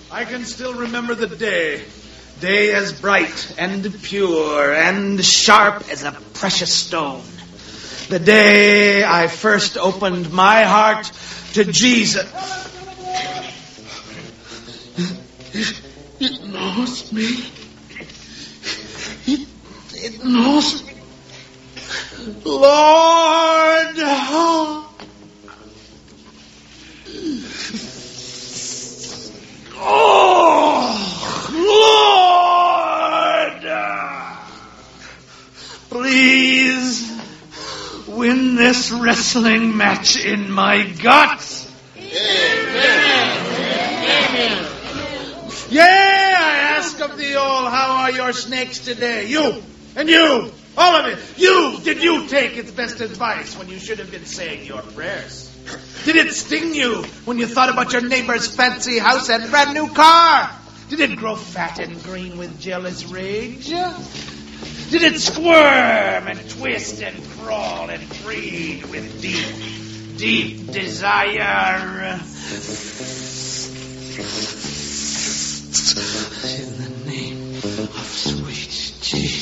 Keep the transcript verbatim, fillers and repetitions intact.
I can still remember the day. Day as bright and pure and sharp as a precious stone. The day I first opened my heart to Jesus. It knows me. It, it knows me. Lord, oh. Oh, Lord, please win this wrestling match in my guts. Amen. Amen. Yeah, I ask of thee all, how are your snakes today? You and you, all of it. You, did you take its best advice when you should have been saying your prayers? Did it sting you when you thought about your neighbor's fancy house and brand new car? Did it grow fat and green with jealous rage? Did it squirm and twist and crawl and breed with deep, deep desire? In the name of sweet Jesus.